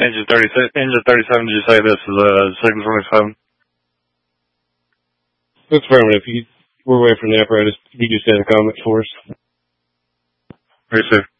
Engine 37, did you say this is Signal 27? That's affirmative. We're away from the apparatus. You just had a comment for us. Receive.